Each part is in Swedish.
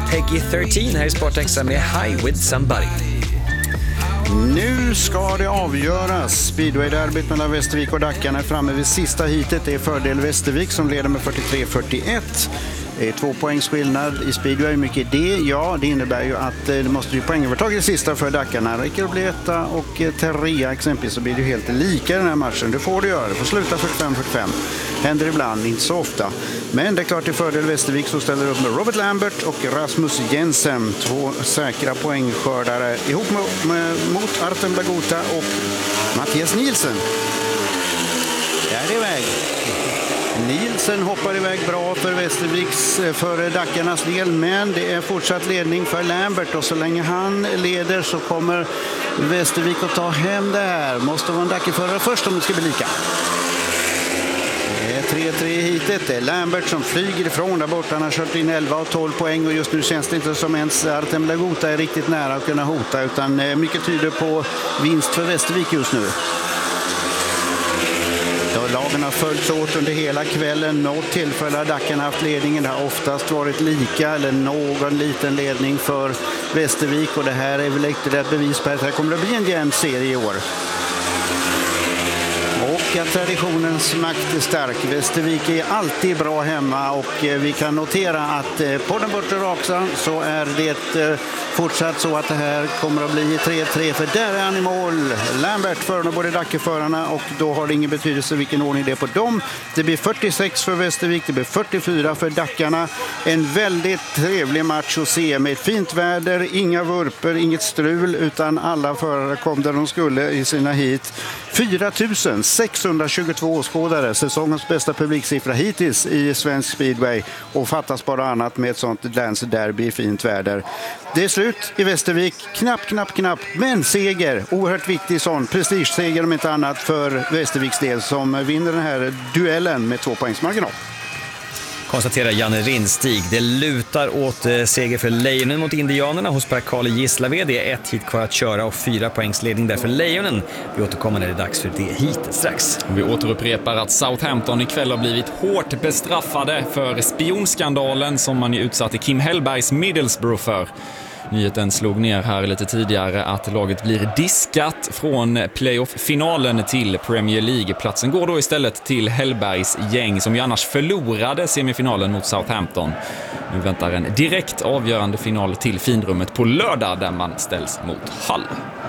Peggy 13 här i Sportextra med High With Somebody. Nu ska det avgöras. Speedway-derbyt mellan Västervik och Dackarna är framme vid sista heatet. Det är fördel Västervik som leder med 43-41. Det är 2 poängs skillnad i speedway. Hur mycket är det? Ja, det innebär ju att det måste bli poängövertag i det sista för Dackarna. Räcker det bli 1 och 3 exempelvis så blir det helt lika i den här matchen. Det får det göra. Det får sluta 45-45. Händer ibland, inte så ofta. Men det är klart till fördel Västervik som ställer upp med Robert Lambert och Rasmus Jensen. 2 säkra poängskördare ihop mot Artem Blaguta och Mattias Nielsen. Där är det iväg. Nielsen hoppar iväg bra för Västerviks, för Dackarnas del, men det är fortsatt ledning för Lambert och så länge han leder så kommer Västervik att ta hem det här. Måste vara en Dackerförare först om det ska bli lika. Det är 3-3 hitet. Det är Lambert som flyger ifrån där borta. Han har kört in 11 och 12 poäng och just nu känns det inte som ens Artem Blaguta är riktigt nära att kunna hota, utan mycket tyder på vinst för Västervik just nu. Lagen har följts åt under hela kvällen. Något tillfälle har Dackarna haft ledningen. Det har oftast varit lika eller någon liten ledning för Västervik. Och det här är väl ett bevis på att det kommer att bli en jämn serie i år. Och att traditionens makt är stark. Västervik är alltid bra hemma och vi kan notera att på den bortre raksan så är det fortsatt så att det här kommer att bli 3-3, för där är han i mål. Lambert för både Dackerförarna och då har det ingen betydelse vilken ordning det är på dem. Det blir 46 för Västervik, det blir 44 för Dackarna. En väldigt trevlig match att se med fint väder, inga vurper, inget strul, utan alla förare kom där de skulle i sina hit. 4622 åskådare, säsongens bästa publiksiffra hittills i svensk speedway, och fattas bara annat med ett sånt dance derby i fint väder. Det är slut i Västervik, knapp, men seger, oerhört viktig sån, prestigeseger om inte annat för Västerviks del som vinner den här duellen med 2 poängs marginal. Konstaterar Janne Rinstig. Det lutar åt seger för Lejonen mot Indianerna hos Per-Karl Gislaved. Det är 1 hit kvar att köra och 4 poängs ledning där för Lejonen. Vi återkommer när det är dags för det hitet strax. Vi återupprepar att Southampton ikväll har blivit hårt bestraffade för spionskandalen som man ju utsatte Kim Hellbergs Middlesbrough för. Nyheten slog ner här lite tidigare att laget blir diskat från playoff-finalen till Premier League. Platsen går då istället till Hellbergs gäng som ju annars förlorade semifinalen mot Southampton. Nu väntar en direkt avgörande final till finrummet på lördag där man ställs mot Hull.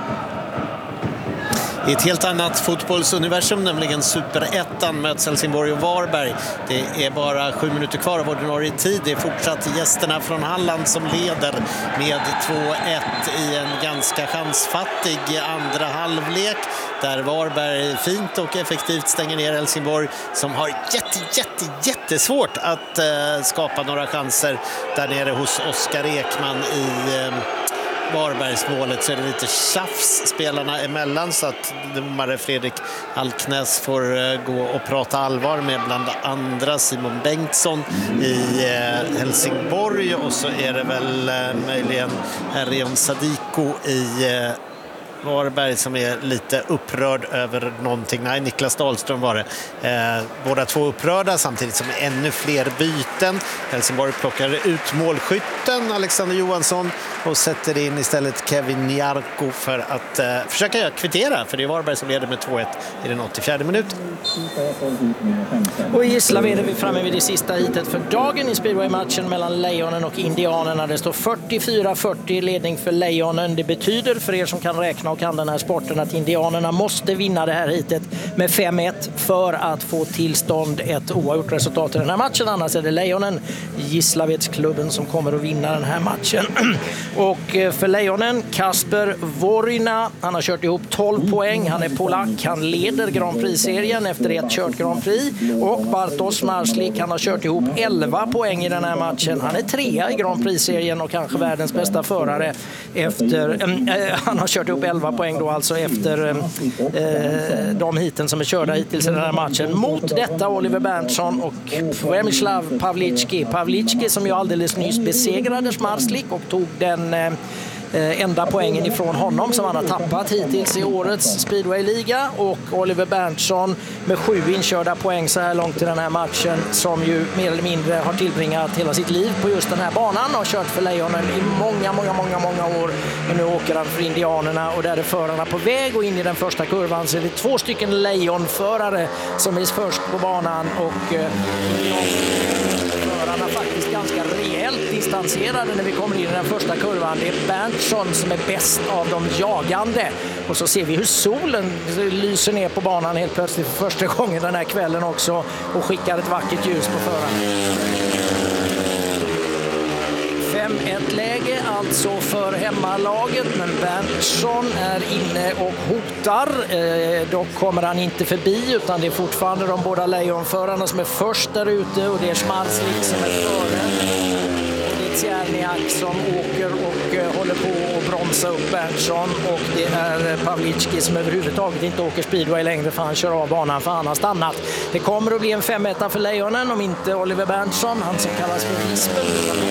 I ett helt annat fotbollsuniversum, nämligen Superettan, möts Helsingborg och Varberg. Det är bara 7 minuter kvar av ordinarie tid. Det är fortsatt gästerna från Halland som leder med 2-1 i en ganska chansfattig andra halvlek, där Varberg fint och effektivt stänger ner Helsingborg som har jättesvårt att skapa några chanser där nere hos Oskar Ekman i Varbergsmålet. Så är det lite tjafs spelarna emellan, så att domare Fredrik Alknäs får gå och prata allvar med bland andra Simon Bengtsson i Helsingborg, och så är det väl möjligen Herrion Sadiko i Varberg som är lite upprörd över någonting. Nej, Niklas Dahlström var det. Båda två upprörda samtidigt som ännu fler byten. Helsingborg plockar ut målskytten Alexander Johansson och sätter in istället Kevin Jarko för att försöka kvittera, för det är Varberg som leder med 2-1 i den 84:e minuten. Och i Gislaved är vi framme vid det sista hitet för dagen i speedway-matchen mellan Lejonen och Indianerna. Det står 44-40 ledning för Lejonen. Det betyder för er som kan räkna och kan den här sporten att Indianerna måste vinna det här hitet med 5-1 för att få tillstånd ett oavgjort resultat i den här matchen. Annars är det Lejonen, Gislavedsklubben, som kommer att vinna den här matchen. Och för Lejonen, Kasper Vorina, han har kört ihop 12 poäng. Han är polack, han leder Grand Prix-serien efter ett kört Grand Prix. Och Bartosz Marslik, han har kört ihop 11 poäng i den här matchen. Han är 3 i Grand Prix-serien och kanske världens bästa förare efter, han har kört ihop 11 poäng då alltså efter de hiten som är körda hittills i den här matchen. Mot detta Oliver Berntsson och Przemysław Pawlicki som ju alldeles nyss besegrade Marslik och tog den enda poängen ifrån honom som han har tappat hittills i årets speedway-liga, och Oliver Berntsson med 7 inkörda poäng så här långt i den här matchen, som ju mer eller mindre har tillbringat hela sitt liv på just den här banan och har kört för Lejonen i många år. Men nu åker han för Indianerna, och där är förarna på väg och in i den första kurvan så är det 2 stycken Lejonförare som är först på banan, och förarna faktiskt ganska rejält distanserade när vi kommer in i den första kurvan. Det är Berntsson som är bäst av de jagande, och så ser vi hur solen lyser ner på banan helt plötsligt för första gången den här kvällen också och skickar ett vackert ljus på föraren. 5-1-läge alltså för hemmalaget, men Berntsson är inne och hotar. Dock kommer han inte förbi, utan det är fortfarande de båda Lejonförarna som är först där ute, och det är Schmarzlik som är före. Och det är Tjerniak som åker och håller på att bromsa upp Berntsson, och det är Pavlicki som överhuvudtaget inte åker speedway längre för han kör av banan för han har stannat. Det kommer att bli en 5-1 för Lejonen om inte Oliver Berntsson, han som kallas för Isbel,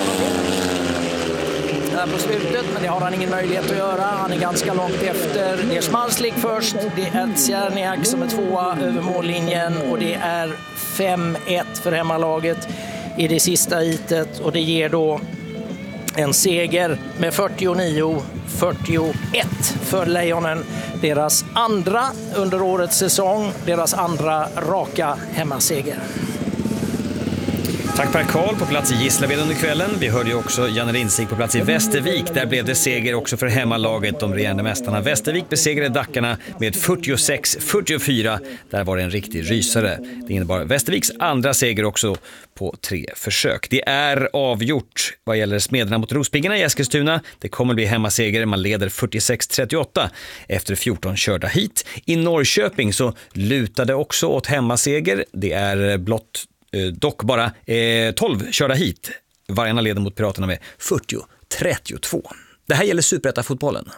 på slutet, men det har han ingen möjlighet att göra. Han är ganska långt efter. Det är Schmarzlik först, det är Tjerniak som är 2 över mållinjen, och det är 5-1 för hemmalaget i det sista heatet, och det ger då en seger med 49-41 för Lejonen. Deras andra under årets säsong, deras andra raka hemmaseger. Tack Per Karl på plats i Gislaved under kvällen. Vi hörde ju också Janne Rinstig på plats i Västervik. Där blev det seger också för hemmalaget, de regerande mästarna. Västervik besegrade Dackarna med 46-44. Där var det en riktig rysare. Det innebar Västerviks andra seger också på 3 försök. Det är avgjort vad gäller Smederna mot Rospiggarna i Eskilstuna. Det kommer bli hemmaseger. Man leder 46-38 efter 14 körda hit. I Norrköping så lutade också åt hemmaseger. Det är blott dock bara 12 körda hit. Vargarna leder mot Piraterna med 40-32. Det här gäller Superetta-fotbollen.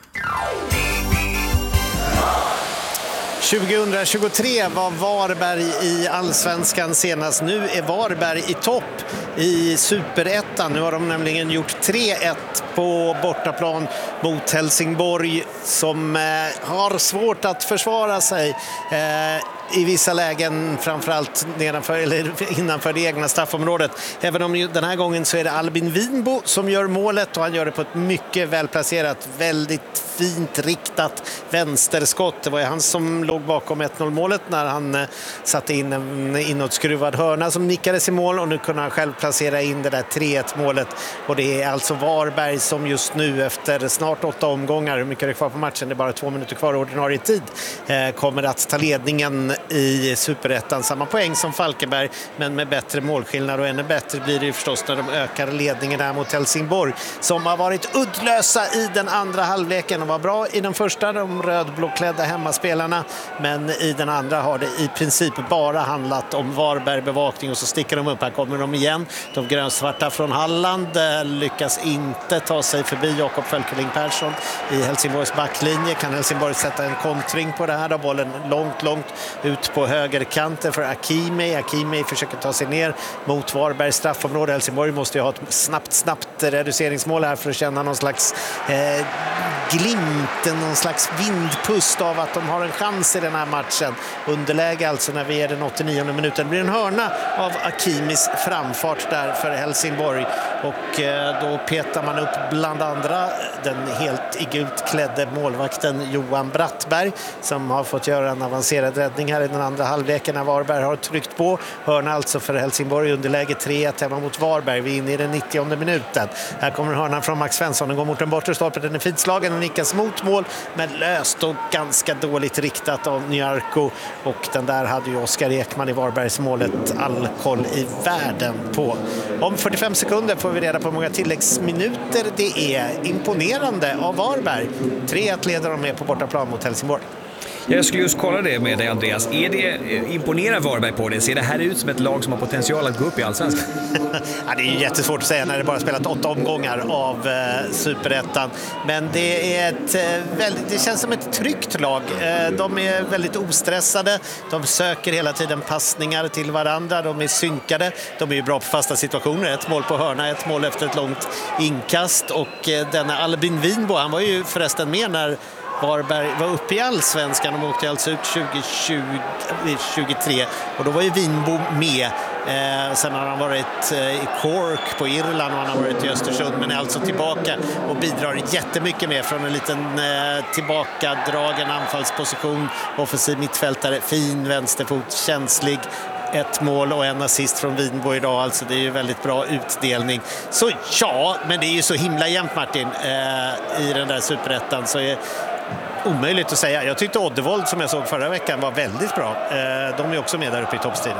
2023 var Varberg i Allsvenskan senast. Nu är Varberg i topp i Superettan. Nu har de nämligen gjort 3-1 på bortaplan mot Helsingborg, som har svårt att försvara sig i vissa lägen, framförallt nedanför eller innanför det egna straffområdet. Även om den här gången så är det Albin Winbo som gör målet, och han gör det på ett mycket välplacerat, väldigt fint riktat vänsterskott. Det var ju han som låg bakom 1-0-målet när han satte in en inåtskruvad hörna som nickades i mål, och nu kunde han själv placera in det där 3-1-målet. Och det är alltså Varberg som just nu efter snart 8 omgångar, hur mycket är det kvar på matchen? Det är bara 2 minuter kvar ordinarie tid, kommer att ta ledningen i Superettan. Samma poäng som Falkenberg, men med bättre målskillnad, och ännu bättre blir det förstås när de ökar ledningen här mot Helsingborg, som har varit uddlösa i den andra halvleken. De var bra i den första, de rödblåklädda hemmaspelarna, men i den andra har det i princip bara handlat om Varberg-bevakning, och så sticker de upp. Här kommer de igen. De grönsvarta från Halland lyckas inte ta sig förbi Jakob Fölkeling Persson i Helsingborgs backlinje. Kan Helsingborg sätta en kontring på det här då? Bollen långt ut på högerkanten för Akimi. Akimi försöker ta sig ner mot Varbergs straffområde. Helsingborg måste ju ha ett snabbt reduceringsmål här för att känna någon slags glimt, någon slags vindpust av att de har en chans i den här matchen. Underläge alltså när vi är den 89:e minuten. Det blir en hörna av Akimis framfart där för Helsingborg, och då petar man upp bland andra den helt i gult klädde målvakten Johan Brattberg, som har fått göra en avancerad räddning här i den andra halvleken när Varberg har tryckt på. Hörna alltså för Helsingborg, underläge 3-1 hemma mot Varberg. Vi är inne i den 90:e minuten. Här kommer hörnan från Max Svensson. Den går mot den bortre stolpen. Den är fint slagen och nickas mot mål, men löst och ganska dåligt riktat av Nyarko, och den där hade ju Oskar Ekman i Varbergs målet all koll i världen på. Om 45 sekunder får vi reda på hur många tilläggsminuter det är. Imponerande av Varberg. 3-1 leder de med på bortaplan mot Helsingborg. Jag skulle just kolla det med dig, Andreas. Imponerar Varberg på det? Ser det här ut som ett lag som har potential att gå upp i Allsvenskan? Ja, det är ju jättesvårt att säga när det bara spelat 8 omgångar av Superettan. Men det känns som ett tryggt lag. De är väldigt ostressade. De söker hela tiden passningar till varandra. De är synkade. De är ju bra på fasta situationer. 1 mål på hörna, 1 mål efter ett långt inkast. Och denna Albin Winbo, han var ju förresten med när Varberg var uppe i Allsvenskan. De åkte alltså ut 2023 och då var ju Winbo med. Sen har han varit i Cork på Irland och han har varit i Östersund, men är alltså tillbaka och bidrar jättemycket med från en liten tillbakadragen anfallsposition. Offensiv mittfältare, fin vänsterfot, känslig. 1 mål och 1 assist från Winbo idag, alltså det är ju väldigt bra utdelning. Så ja, men det är ju så himla jämnt, Martin, i den där Superettan, så är omöjligt att säga. Jag tyckte Oddevold, som jag såg förra veckan, var väldigt bra. De är också med där uppe i toppstriden.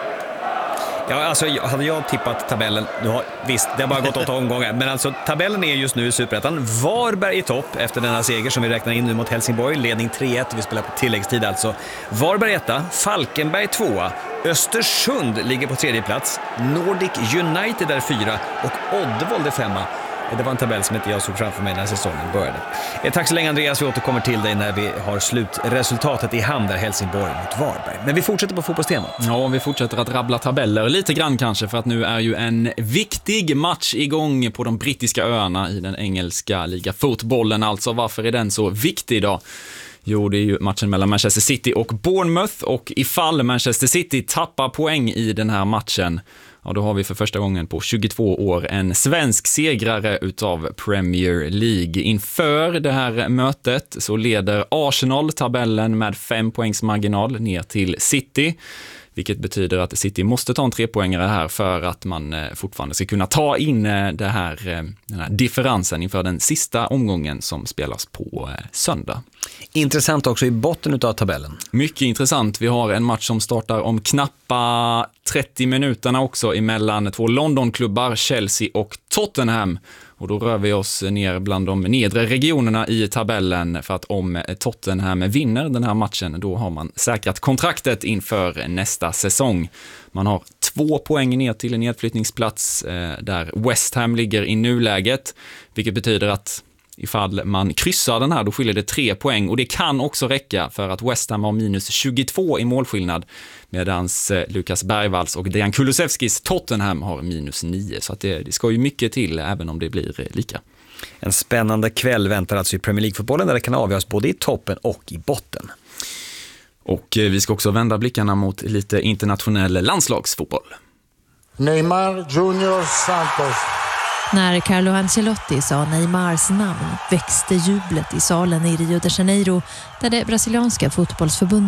Ja, alltså hade jag tippat tabellen, visst, det har bara gått 8 omgångar, men alltså tabellen är just nu i Superettan. Varberg i topp efter denna seger som vi räknar in nu mot Helsingborg, ledning 3-1, vi spelar på tilläggstid alltså. Varberg 1, Falkenberg 2, Östersund ligger på 3:e plats, Nordic United är 4 och Oddevold är 5. Det var en tabell som inte jag såg framför mig när säsongen började. Tack så länge, Andreas, vi återkommer till dig när vi har slutresultatet i hand där, Helsingborg mot Varberg. Men vi fortsätter på fotbollstemat. Ja, vi fortsätter att rabbla tabeller lite grann kanske, för att nu är ju en viktig match igång på de brittiska öarna i den engelska ligafotbollen. Alltså, varför är den så viktig då? Jo, det är ju matchen mellan Manchester City och Bournemouth, och ifall Manchester City tappar poäng i den här matchen, ja, då har vi för första gången på 22 år en svensk segrare utav Premier League. Inför det här mötet så leder Arsenal tabellen med 5 poängs marginal ner till City, vilket betyder att City måste ta en 3-poängare här för att man fortfarande ska kunna ta in den här differensen inför den sista omgången som spelas på söndag. Intressant också i botten av tabellen. Mycket intressant. Vi har en match som startar om knappa 30 minuterna också emellan 2 Londonklubbar, Chelsea och Tottenham. Och då rör vi oss ner bland de nedre regionerna i tabellen, för att om Tottenham vinner den här matchen, då har man säkrat kontraktet inför nästa säsong. Man har 2 poäng ner till en nedflyttningsplats där West Ham ligger i nuläget, vilket betyder att ifall man kryssar den här, då skiljer det 3 poäng, och det kan också räcka för att West Ham har minus 22 i målskillnad, medans Lukas Bergvalls och Dejan Kulusevskis Tottenham har minus 9, så att det ska ju mycket till även om det blir lika. En spännande kväll väntar alltså i Premier League-fotbollen, där det kan avgöras både i toppen och i botten. Och vi ska också vända blickarna mot lite internationell landslagsfotboll. Neymar Junior Santos. När Carlo Ancelotti sa Neymars namn växte jublet i salen i Rio de Janeiro, där det brasilianska fotbollsförbundet